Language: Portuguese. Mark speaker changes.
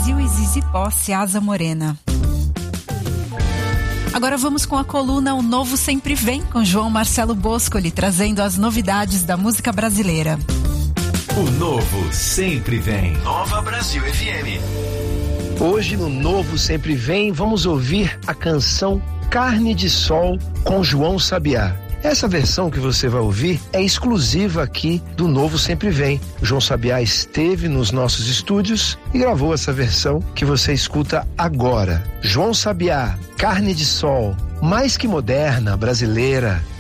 Speaker 1: Brasil e Zizi Posse, Asa Morena. Agora vamos com a coluna O Novo Sempre Vem, com João Marcelo Boscoli, trazendo as novidades da música brasileira.
Speaker 2: O Novo Sempre Vem. Nova Brasil FM.
Speaker 3: Hoje no Novo Sempre Vem, vamos ouvir a canção Carne de Sol com João Sabiá. Essa versão que você vai ouvir é exclusiva aqui do Novo Sempre Vem. O João Sabiá esteve nos nossos estúdios e gravou essa versão que você escuta agora. João Sabiá, Carne de Sol, mais que moderna, brasileira.